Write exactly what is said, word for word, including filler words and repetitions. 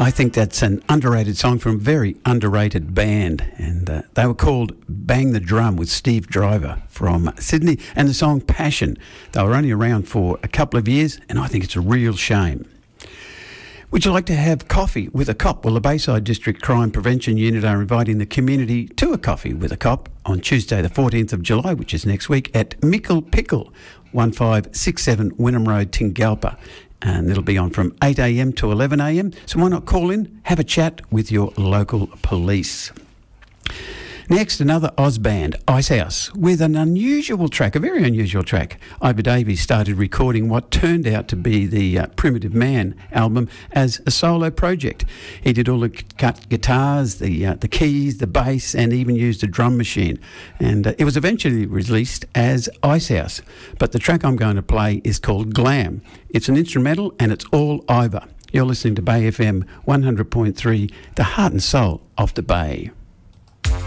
I think that's an underrated song from a very underrated band, and uh, they were called Bang the Drum with Steve Driver from Sydney, and the song Passion. They were only around for a couple of years, and I think it's a real shame. Would you like to have coffee with a cop? Well, the Bayside District Crime Prevention Unit are inviting the community to a coffee with a cop on Tuesday the fourteenth of July, which is next week, at Mickle Pickle, one five six seven Wynnum Road, Tingalpa. And it'll be on from eight a.m. to eleven a.m. So why not call in, have a chat with your local police. Next, another Oz band, Icehouse, with an unusual track, a very unusual track. Ivor Davies started recording what turned out to be the uh, Primitive Man album as a solo project. He did all the cut guitars, the uh, the keys, the bass, and even used a drum machine. And uh, it was eventually released as Icehouse. But the track I'm going to play is called Glam. It's an instrumental, and it's all Ivor. You're listening to Bay F M one hundred point three, the heart and soul of the Bay.